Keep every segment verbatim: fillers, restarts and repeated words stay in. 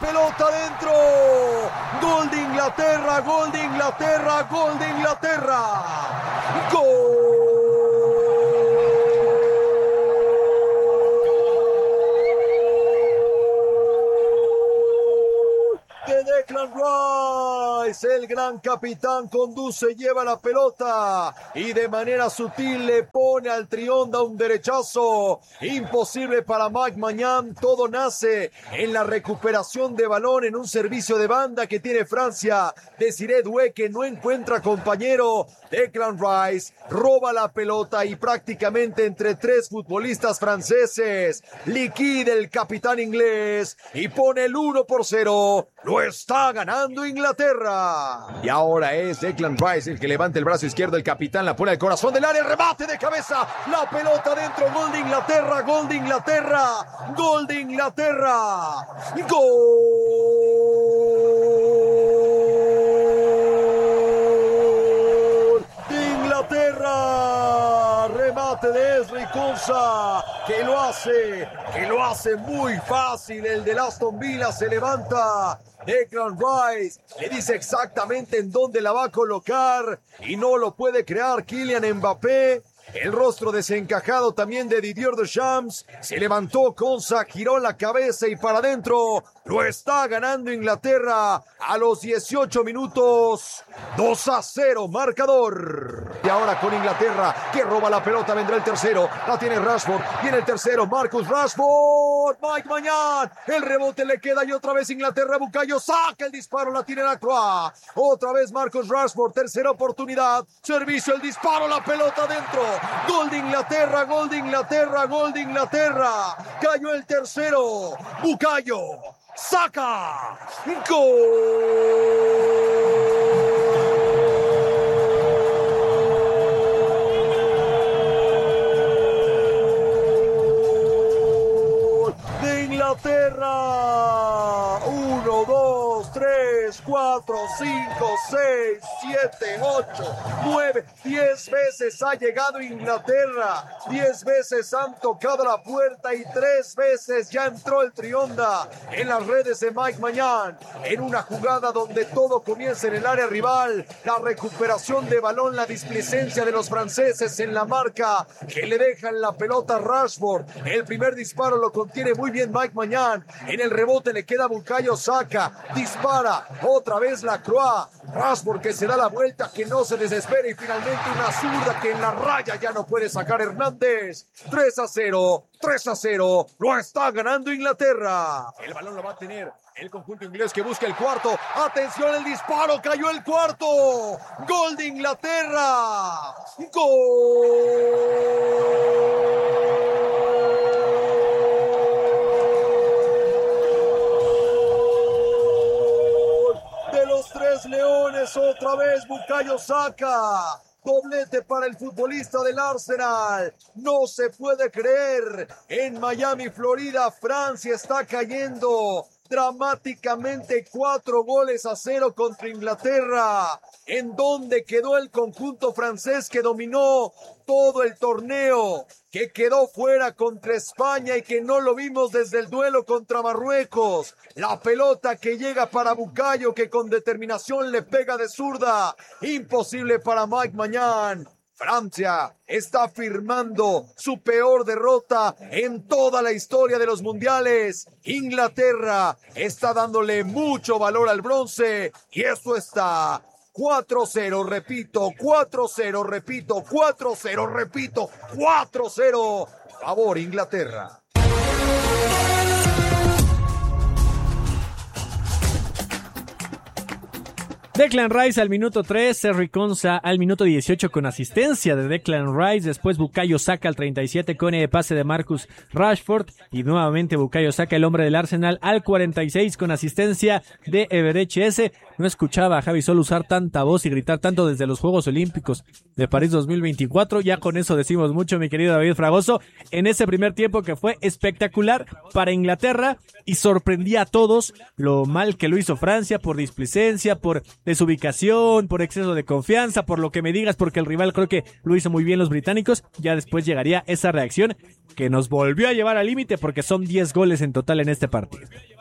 pelota dentro. Gol de Inglaterra, gol de Inglaterra, gol de Inglaterra. Gol de Declan Rice. El gran capitán conduce, lleva la pelota y de manera sutil le pone al Trionda un derechazo. Imposible para Mike Maignan. Todo nace en la recuperación de balón en un servicio de banda que tiene Francia. Desiré Doué, que no encuentra compañero. Declan Rice roba la pelota y prácticamente entre tres futbolistas franceses liquida el capitán inglés y pone el uno por cero. Lo está ganando Inglaterra. Y ahora es Declan Rice el que levanta el brazo izquierdo. El capitán la pone al corazón del área. Remate de cabeza. La pelota dentro. Gol de Inglaterra. Gol de Inglaterra. Gol de Inglaterra. Gol de Inglaterra. Remate de Ezri Konsa, que lo hace, que lo hace muy fácil. El de Aston Villa se levanta. Declan Rice le dice exactamente en dónde la va a colocar y no lo puede crear Kylian Mbappé. El rostro desencajado también de Didier Deschamps. Se levantó Konsa, giró la cabeza y para adentro. Lo está ganando Inglaterra a los dieciocho minutos. dos a cero marcador. Y ahora con Inglaterra, que roba la pelota, vendrá el tercero. La tiene Rashford. Viene el tercero, Marcus Rashford. Mike Maignan. El rebote le queda y otra vez Inglaterra. Bukayo saca el disparo, la tiene Lacroix. Otra vez Marcus Rashford. Tercera oportunidad. Servicio, el disparo, la pelota dentro. Gol de Inglaterra, gol de Inglaterra, gol de Inglaterra. Cayó el tercero. Bukayo saca. Gol de Inglaterra. Uno, dos, tres, cuatro, cinco, seis, siete, ocho, nueve, diez veces ha llegado Inglaterra, diez veces han tocado la puerta y tres veces ya entró el Trionda en las redes de Mike Maignan, en una jugada donde todo comienza en el área rival, la recuperación de balón, la displicencia de los franceses en la marca, que le dejan la pelota a Rashford. El primer disparo lo contiene muy bien Mike Maignan, en el rebote le queda Bukayo Saka, dispara, otra vez Lacroix, Rashford que se da la vuelta, que no se desespera y finalmente una zurda que en la raya ya no puede sacar Hernández. tres a cero, tres a cero, lo está ganando Inglaterra. El balón lo va a tener el conjunto inglés que busca el cuarto. Atención, el disparo, cayó el cuarto. Gol de Inglaterra. Gol de los tres leones, otra vez Bukayo Saka. Doblete para el futbolista del Arsenal. No se puede creer. En Miami, Florida, Francia está cayendo dramáticamente cuatro goles a cero contra Inglaterra. ¿En dónde quedó el conjunto francés que dominó todo el torneo? Que quedó fuera contra España y que no lo vimos desde el duelo contra Marruecos. La pelota que llega para Bukayo, que con determinación le pega de zurda. Imposible para Mike Maignan. Francia está firmando su peor derrota en toda la historia de los mundiales. Inglaterra está dándole mucho valor al bronce y eso está cuatro cero, repito, cuatro cero, repito, cuatro cero, repito, cuatro cero. Favor Inglaterra. Declan Rice al minuto tres, Ezri Konsa al minuto dieciocho con asistencia de Declan Rice, después Bukayo Saka al treinta y siete con el pase de Marcus Rashford y nuevamente Bukayo Saka, el hombre del Arsenal, al cuarenta y seis con asistencia de Eberechi Eze. No escuchaba a Javi Sol usar tanta voz y gritar tanto desde los Juegos Olímpicos de París dos mil veinticuatro, ya con eso decimos mucho, mi querido David Fragoso, en ese primer tiempo que fue espectacular para Inglaterra y sorprendía a todos lo mal que lo hizo Francia por displicencia, por desubicación, por exceso de confianza, por lo que me digas, porque el rival creo que lo hizo muy bien los británicos. Ya después llegaría esa reacción que nos volvió a llevar al límite porque son diez goles en total en este partido.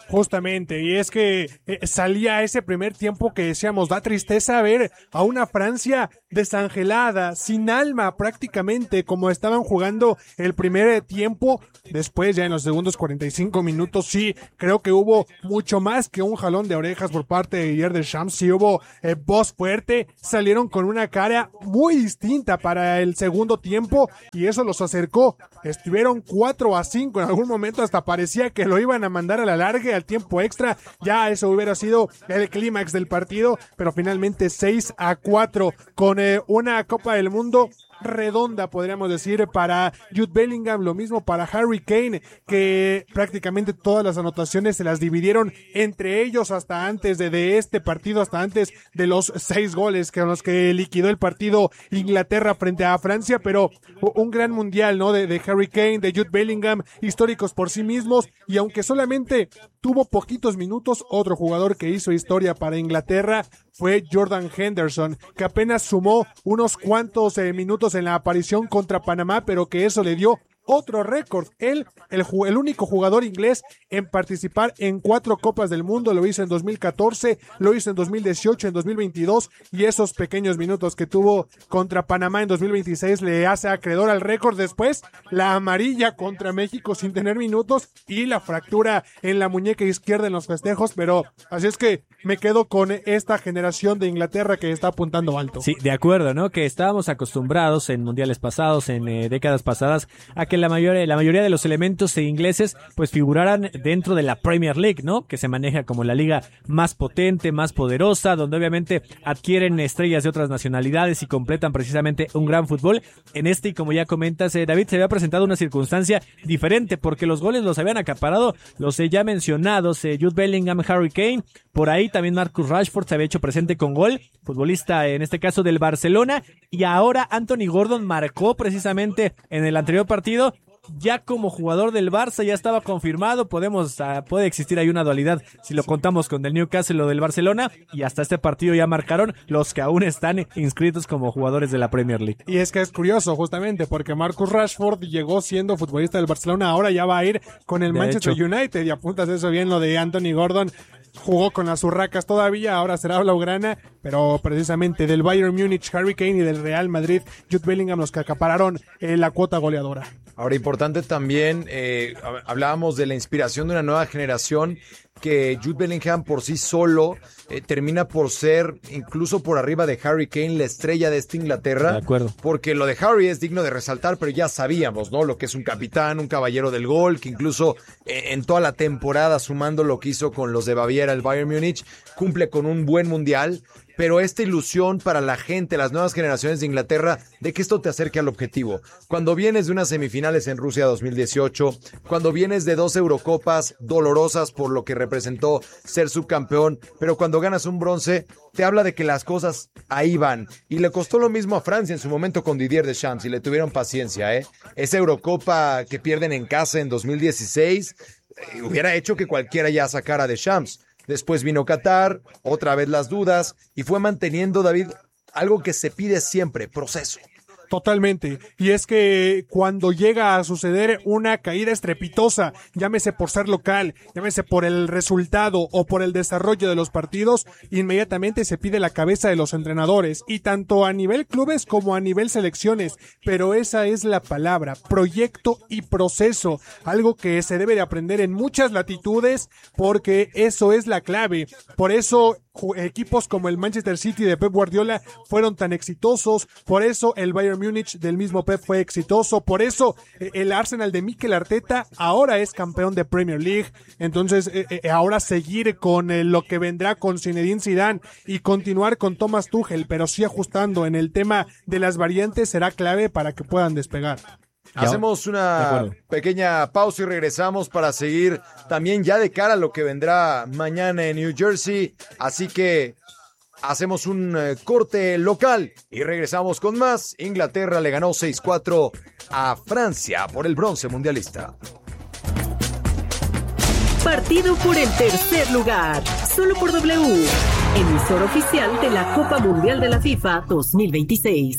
Justamente, y es que eh, salía ese primer tiempo que decíamos, da tristeza ver a una Francia desangelada, sin alma prácticamente, como estaban jugando el primer tiempo. Después, ya en los segundos cuarenta y cinco minutos, sí, creo que hubo mucho más que un jalón de orejas por parte de Didier Deschamps. Sí hubo eh, voz fuerte, salieron con una cara muy distinta para el segundo tiempo y eso los acercó. Estuvieron cuatro a cinco, en algún momento hasta parecía que lo iban a mandar a la larga, al tiempo extra. Ya eso hubiera sido el clímax del partido, pero finalmente seis a cuatro con eh, una Copa del Mundo redonda, podríamos decir, para Jude Bellingham, lo mismo para Harry Kane, que prácticamente todas las anotaciones se las dividieron entre ellos hasta antes de, de este partido, hasta antes de los seis goles con los que liquidó el partido Inglaterra frente a Francia, pero un gran mundial, ¿no? De, de Harry Kane, de Jude Bellingham, históricos por sí mismos, y aunque solamente tuvo poquitos minutos, otro jugador que hizo historia para Inglaterra fue Jordan Henderson, que apenas sumó unos cuantos eh, minutos en la aparición contra Panamá, pero que eso le dio otro récord. Él, el, el único jugador inglés en participar en cuatro Copas del Mundo, lo hizo en dos mil catorce, lo hizo en dos mil dieciocho, en dos mil veintidós, y esos pequeños minutos que tuvo contra Panamá en dos mil veintiséis le hace acreedor al récord. Después, la amarilla contra México sin tener minutos y la fractura en la muñeca izquierda en los festejos, pero así es que me quedo con esta generación de Inglaterra que está apuntando alto. Sí, de acuerdo, ¿no? Que estábamos acostumbrados en mundiales pasados, en eh, décadas pasadas, a que la mayoría, la mayoría de los elementos ingleses pues figuraran dentro de la Premier League, ¿no? Que se maneja como la liga más potente, más poderosa, donde obviamente adquieren estrellas de otras nacionalidades y completan precisamente un gran fútbol. En este, y como ya comentas, eh, David, se había presentado una circunstancia diferente, porque los goles los habían acaparado los eh, ya mencionados, eh, Jude Bellingham, Harry Kane, por ahí también Marcus Rashford se había hecho presente con gol, futbolista en este caso del Barcelona, y ahora Anthony Gordon marcó precisamente en el anterior partido. Ya como jugador del Barça ya estaba confirmado, podemos uh, puede existir ahí una dualidad si lo contamos con el Newcastle o del Barcelona, y hasta este partido ya marcaron los que aún están inscritos como jugadores de la Premier League. Y es que es curioso justamente porque Marcus Rashford llegó siendo futbolista del Barcelona, ahora ya va a ir con el de Manchester hecho. United, y apuntas eso bien lo de Anthony Gordon. Jugó con las urracas todavía, ahora será blaugrana, pero precisamente del Bayern Múnich, Harry Kane, y del Real Madrid, Jude Bellingham, los que acapararon eh, la cuota goleadora. Ahora, importante también, eh, hablábamos de la inspiración de una nueva generación, que Jude Bellingham por sí solo eh, termina por ser, incluso por arriba de Harry Kane, la estrella de esta Inglaterra. De acuerdo. Porque lo de Harry es digno de resaltar, pero ya sabíamos, ¿no? Lo que es un capitán, un caballero del gol, que incluso eh, en toda la temporada, sumando lo que hizo con los de Baviera, el Bayern Múnich, cumple con un buen mundial. Pero esta ilusión para la gente, las nuevas generaciones de Inglaterra, de que esto te acerque al objetivo. Cuando vienes de unas semifinales en Rusia dos mil dieciocho, cuando vienes de dos Eurocopas dolorosas por lo que representó ser subcampeón, pero cuando ganas un bronce, te habla de que las cosas ahí van. Y le costó lo mismo a Francia en su momento con Didier Deschamps, y le tuvieron paciencia, ¿eh? Esa Eurocopa que pierden en casa en dos mil dieciséis, eh, hubiera hecho que cualquiera ya sacara a Deschamps. Después vino Qatar, otra vez las dudas, y fue manteniendo, David, algo que se pide siempre, proceso. Totalmente, y es que cuando llega a suceder una caída estrepitosa, llámese por ser local, llámese por el resultado o por el desarrollo de los partidos, inmediatamente se pide la cabeza de los entrenadores, y tanto a nivel clubes como a nivel selecciones, pero esa es la palabra, proyecto y proceso, algo que se debe de aprender en muchas latitudes, porque eso es la clave. Por eso equipos como el Manchester City de Pep Guardiola fueron tan exitosos, por eso el Bayern Múnich del mismo Pep fue exitoso, por eso el Arsenal de Mikel Arteta ahora es campeón de Premier League. Entonces eh, ahora seguir con eh, lo que vendrá con Zinedine Zidane y continuar con Thomas Tuchel, pero sí ajustando en el tema de las variantes, será clave para que puedan despegar. Hacemos una pequeña pausa y regresamos para seguir también ya de cara a lo que vendrá mañana en New Jersey. Así que hacemos un uh, corte local y regresamos con más. Inglaterra le ganó seis cuatro a Francia por el bronce mundialista. Partido por el tercer lugar, solo por W, emisor oficial de la Copa Mundial de la FIFA dos mil veintiséis.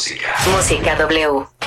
música. Música W.